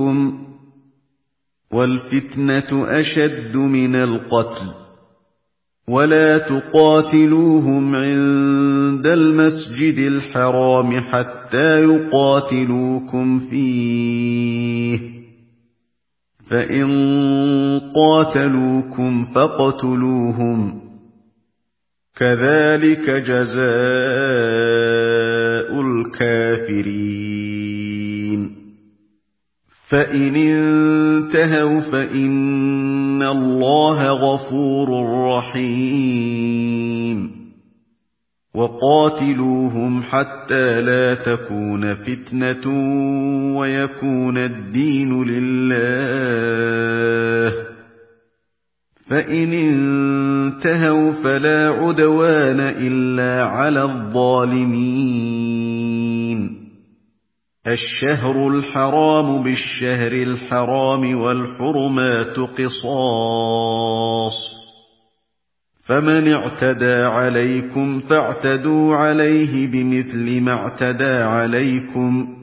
عليكم والفتنة أشد من القتل ولا تقاتلوهم عند المسجد الحرام حتى يقاتلوكم فيه فإن قاتلوكم فاقتلوهم كذلك جزاء الكافرين فإن انتهوا فإن الله غفور رحيم وقاتلوهم حتى لا تكون فتنة ويكون الدين لله فإن انتهوا فلا عدوان إلا على الظالمين الشهر الحرام بالشهر الحرام والحرمات قصاص فمن اعتدى عليكم فاعتدوا عليه بمثل ما اعتدى عليكم